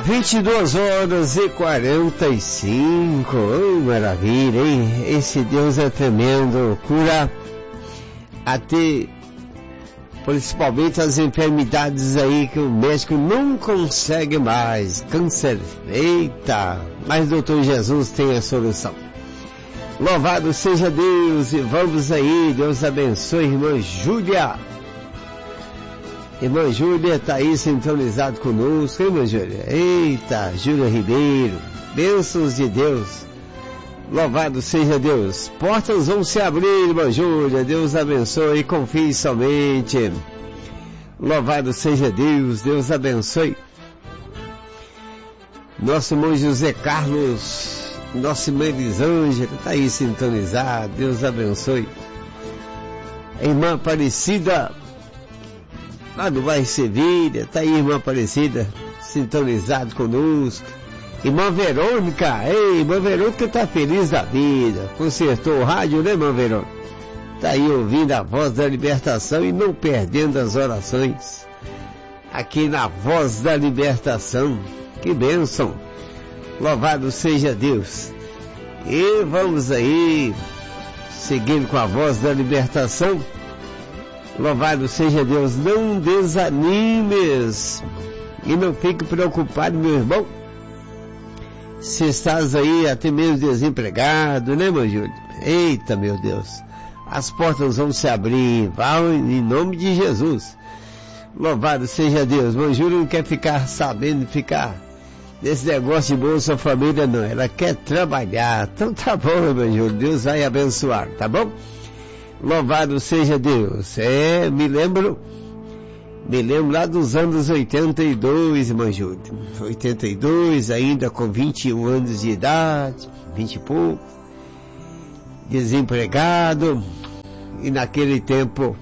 22h45, oh, maravilha, hein? Esse Deus é tremendo, cura até principalmente as enfermidades aí que o médico não consegue mais, câncer, eita, mas o doutor Jesus tem a solução. Louvado seja Deus, e vamos aí, Deus abençoe, irmã Júlia. Irmã Júlia está aí sintonizado conosco, irmã Júlia? Eita, Júlia Ribeiro, bênçãos de Deus, louvado seja Deus. Portas vão se abrir, irmã Júlia, Deus abençoe, confie somente. Louvado seja Deus, Deus abençoe. Nosso irmão José Carlos, nossa irmã Elisângela, está aí sintonizado, Deus abençoe. Irmã Aparecida, lá do bairro Sevilha, está aí, irmã Aparecida, sintonizado conosco. Irmã Verônica, ei, irmã Verônica está feliz da vida, consertou o rádio, né, irmã Verônica? Está aí ouvindo a voz da libertação e não perdendo as orações, aqui na voz da libertação, que bênção, louvado seja Deus. E vamos aí, seguindo com a voz da libertação, louvado seja Deus. Não desanimes e não fique preocupado, meu irmão, se estás aí até mesmo desempregado, né, meu Júlio? Eita, meu Deus, as portas vão se abrir, vão em nome de Jesus. Louvado seja Deus. Meu Júlio não quer ficar sabendo, ficar nesse negócio de Bolsa Família, não, ela quer trabalhar. Então tá bom, meu Júlio, Deus vai abençoar, tá bom? Louvado seja Deus. Me lembro lá dos anos 82, irmã Júlia. 82, ainda com 21 anos de idade, 20 e pouco, desempregado, e naquele tempo,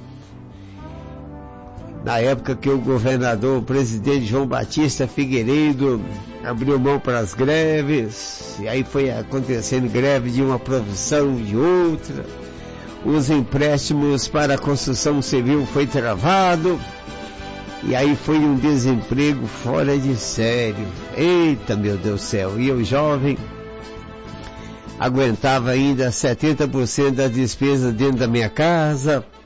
na época que o governador, o presidente João Batista Figueiredo, abriu mão para as greves, e aí foi acontecendo greve de uma profissão, de outra. Os empréstimos para a construção civil foi travado, e aí foi um desemprego fora de sério. Eita, meu Deus do céu, e eu jovem, aguentava ainda 70% das despesas dentro da minha casa,